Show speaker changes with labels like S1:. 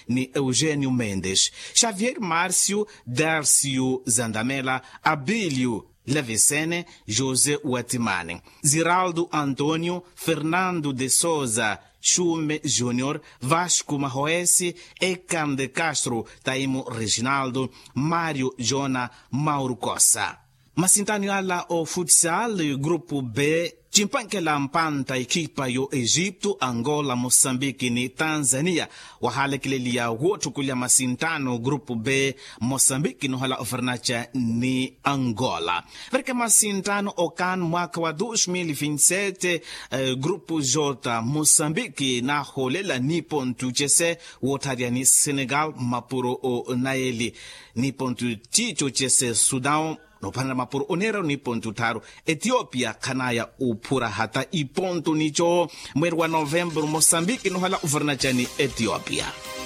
S1: ni Eugênio Mendes, Xavier Márcio, Dércio Zandamela, Abílio Levicene, José Watimane, Ziraldo Antônio, Fernando de Souza, Chume Júnior, Vasco Mahoesi, Ekan de Castro, Taimo Reginaldo, Mário Jona, Mauro Cossa. Masintano yala o futsal, grupo B, Chimpankela mpanta ekipa yo Egipto, Angola, Moçambique ni Tanzania. Wahala kilelia wotu kulia masintano grupo B, Moçambique no hala ofernacha ni Angola. Verke masintano okan mwaka wa 2027, grupo J, Moçambique na holela Nippon tuchese, wotaria ni Senegal, Mapuro o Naeli, Nippon tuchicho chese Sudan, no pana mapuro onera ni pontu taru Ethiopia kanaya upura hata ipontu nicho mwezi wa Novemba Mozambique no hala uverna chani Ethiopia.